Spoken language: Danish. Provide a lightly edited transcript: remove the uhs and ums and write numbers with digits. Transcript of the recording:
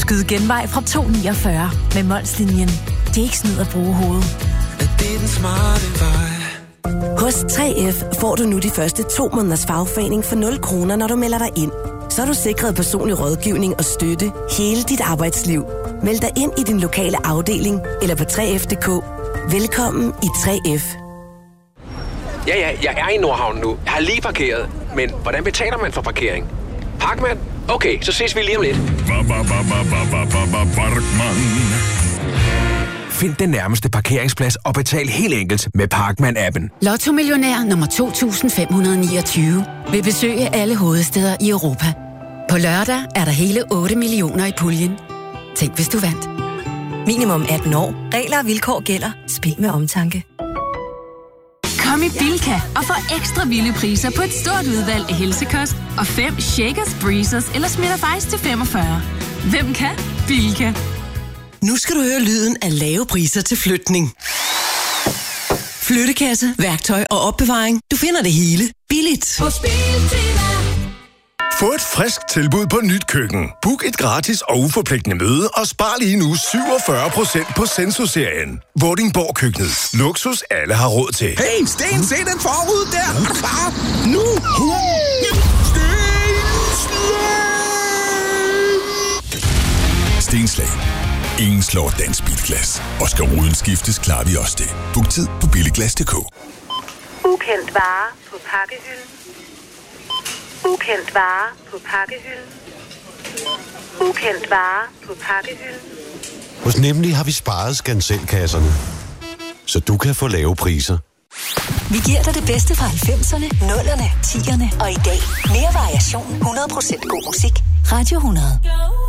Skyd genvej fra 249 med Molslinjen. Det er ikke snyd at bruge hovedet. Hos 3F får du nu de første 2 måneders fagforening for 0 kroner, når du melder dig ind. Så er du sikret personlig rådgivning og støtte hele dit arbejdsliv. Meld dig ind i din lokale afdeling eller på 3F.dk. Velkommen i 3F. Ja, jeg er i Nordhavn nu. Jeg har lige parkeret. Men hvordan betaler man for parkering? Parkmand? Okay, så ses vi lige om lidt. Find den nærmeste parkeringsplads og betal helt enkelt med Parkman-appen. Lotto-millionær nummer 2529 vil besøge alle hovedstæder i Europa. På lørdag er der hele 8 millioner i puljen. Tænk, hvis du vandt. Minimum 18 år. Regler og vilkår gælder. Spil med omtanke. Kom i Bilka og få ekstra vilde priser på et stort udvalg af helsekost og 5 Shakers, Breezers eller Smitter Ice til 45. Hvem kan? Bilka. Nu skal du høre lyden af lave priser til flytning. Flyttekasse, værktøj og opbevaring. Du finder det hele billigt. Få et frisk tilbud på nyt køkken. Book et gratis og uforpligtende møde og spar lige nu 47% på Senso-serien. Vordingborg Køkkenet. Luksus alle har råd til. Hey, Sten, se den forud der! Er du klar? Nu! Stenslag. Ingen slår dansk bilglas. Og skal ruden skiftes, klarer vi også det. Book tid på billiglas.dk. Ukendt vare på pakkehylden. Ukendt vare på pakkehylden. Ukendt vare på pakkehylden. Hos Nemlig har vi sparet skanselkasserne, så du kan få lave priser. Vi giver dig det bedste fra 90'erne, 0'erne, 10'erne og i dag. Mere variation, 100% god musik. Radio 100.